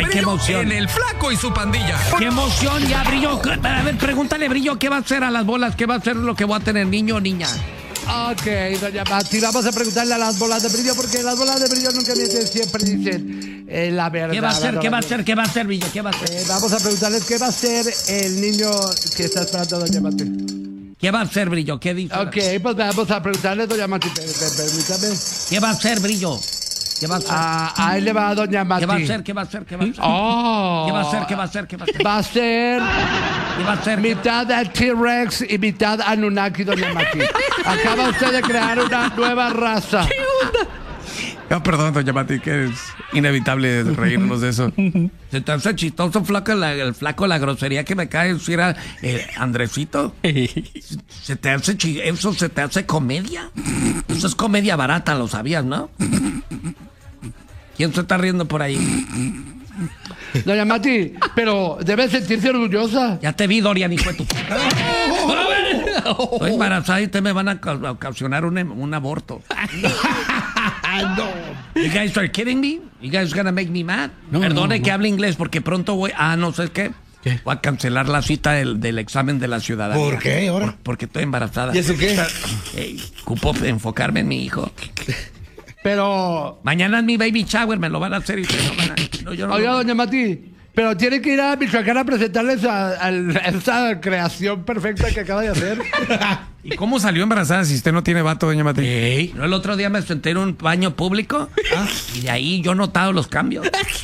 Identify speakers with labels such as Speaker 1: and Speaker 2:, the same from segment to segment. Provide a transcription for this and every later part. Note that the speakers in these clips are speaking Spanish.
Speaker 1: qué emoción.
Speaker 2: En el Flaco y su pandilla.
Speaker 1: ¡Qué emoción! Ya, Brillo. A ver, pregúntale, Brillo, ¿qué va a hacer a las bolas? ¿Qué va a hacer lo que voy a tener, niño o niña?
Speaker 3: Ok, doña Mati, vamos a preguntarle a las bolas de brillo, porque las bolas de brillo nunca dicen, siempre dicen la verdad.
Speaker 1: ¿Qué va a hacer? ¿Qué va a hacer? ¿Qué va a hacer, Brillo? ¿Qué va a hacer?
Speaker 3: Vamos a preguntarles qué va a hacer el niño que está esperando a doña Mati.
Speaker 1: ¿Qué va a hacer, Brillo? ¿Qué dice?
Speaker 3: Ok, pues vamos a preguntarle, doña Mati, permítame.
Speaker 1: ¿Qué va a hacer, Brillo? ¿Qué va a hacer?
Speaker 3: Ahí le va a doña Mati.
Speaker 1: ¿Qué va a hacer? ¿Qué va a hacer? ¿Qué va a hacer?
Speaker 3: Oh.
Speaker 1: ¿Qué va a hacer? ¿Qué va a hacer? ¿Qué va a hacer?
Speaker 3: Va a ser
Speaker 1: ¿Qué va a hacer?
Speaker 3: mitad T-Rex y mitad Anunnaki, doña Mati. Acaba usted de crear una nueva raza.
Speaker 2: No, perdón, doña Mati, que es inevitable reírnos de eso.
Speaker 1: Se te hace chistoso, flaco, el flaco, la grosería que me cae decir a Andresito. ¿Se te hace eso se te hace comedia? Eso es comedia barata, lo sabías, ¿no? ¿Quién se está riendo por ahí?
Speaker 3: Doña Mati, pero debe sentirse orgullosa.
Speaker 1: Ya te vi, Dorian, hijo de tu... Estoy embarazada y te me van a ocasionar un aborto.
Speaker 3: No.
Speaker 1: You guys are kidding me? You guys gonna make me mad?
Speaker 3: No,
Speaker 1: Perdone
Speaker 3: no.
Speaker 1: que hable inglés porque pronto voy... no sé qué. Voy a cancelar la cita del examen de la ciudadanía.
Speaker 4: ¿Por qué ahora?
Speaker 1: Porque estoy embarazada.
Speaker 4: ¿Y eso qué?
Speaker 1: Ocupo enfocarme en mi hijo.
Speaker 3: Pero,
Speaker 1: Mañana es mi baby shower, me lo van a hacer y ustedes no van a... No, yo no
Speaker 3: oiga,
Speaker 1: lo-
Speaker 3: doña Mati, pero tiene que ir a Michoacán a presentarles a esa creación perfecta que acaba de hacer.
Speaker 2: ¿Y cómo salió embarazada si usted no tiene vato, doña Mati?
Speaker 1: No, el otro día me senté en un baño público y de ahí yo he notado los cambios.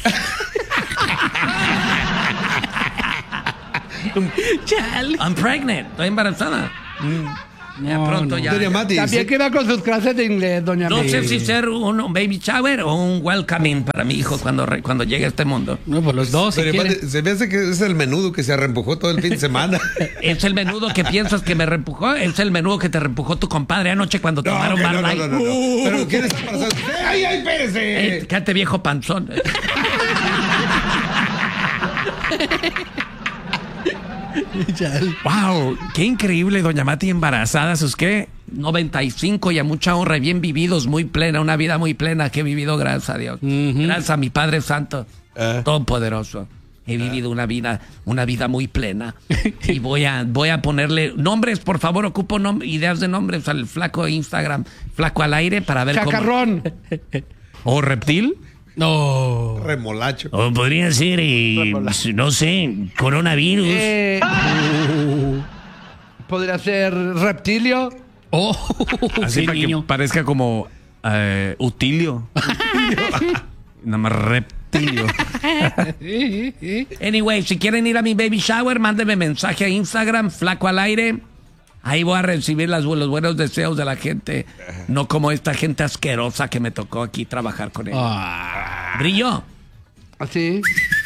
Speaker 1: I'm pregnant, estoy embarazada. Ya pronto ya.
Speaker 4: Doña Mati,
Speaker 3: También
Speaker 4: sí.
Speaker 3: que va con sus clases de inglés, doña
Speaker 1: No
Speaker 3: Mati.
Speaker 1: sé si ser un baby shower o un welcoming para mi hijo cuando llegue a este mundo.
Speaker 5: No, pues los dos, si
Speaker 4: Doña
Speaker 5: quieren.
Speaker 4: Mati, se me hace que es el menudo que se arreempujó todo el fin de semana.
Speaker 1: ¿Es el menudo que piensas que me reempujó? ¿Es el menudo que te reempujó tu compadre anoche cuando tomaron Bud Light?
Speaker 4: no. Pero ¿quién está embarazada? ¡Ay, espérese!
Speaker 1: Cállate, viejo panzón.
Speaker 2: ¡Wow! ¡Qué increíble, doña Mati, embarazada! ¿Sus qué?
Speaker 1: 95 y a mucha honra y bien vividos, muy plena, una vida muy plena que he vivido, gracias a Dios. Gracias a mi Padre Santo, Todopoderoso. He vivido una vida muy plena. Y voy a ponerle nombres, por favor, ocupo ideas de nombres al flaco de Instagram, flaco al aire, para ver
Speaker 3: Chacarrón.
Speaker 2: ¿O reptil?
Speaker 5: No.
Speaker 4: Remolacho.
Speaker 1: O podría ser, no sé, coronavirus.
Speaker 3: Podría ser reptilio.
Speaker 5: Oh,
Speaker 2: Así
Speaker 5: sí,
Speaker 2: para
Speaker 5: niño.
Speaker 2: que parezca como utilio. Nada más reptilio.
Speaker 1: Anyway, si quieren ir a mi baby shower, mándenme mensaje a Instagram, flaco al aire. Ahí voy a recibir los buenos deseos de la gente. No como esta gente asquerosa que me tocó aquí trabajar con ella. Brillo,
Speaker 3: Así.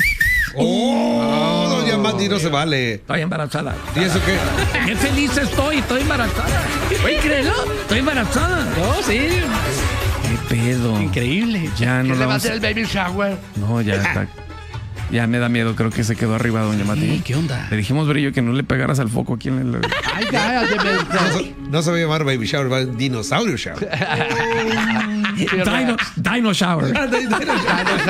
Speaker 4: ¡Oh! Doña Mati, no se vale.
Speaker 1: estoy embarazada.
Speaker 4: ¿Y eso qué?
Speaker 1: Qué feliz estoy embarazada. Oye, créelo, estoy embarazada.
Speaker 5: No, sí.
Speaker 2: ¿Qué pedo?
Speaker 5: Increíble.
Speaker 2: Ya no
Speaker 3: ¿Quién le va a
Speaker 2: vamos
Speaker 3: hacer el baby shower?
Speaker 2: No, ya está. Ya me da miedo, creo que se quedó arriba, doña Mati.
Speaker 5: ¿Qué onda?
Speaker 2: Le dijimos, Brillo, que no le pegaras al foco aquí en el...
Speaker 3: Ay, cállate,
Speaker 4: No se va a llamar baby shower, va a dinosaurio shower.
Speaker 1: Dino shower.
Speaker 3: Dino shower.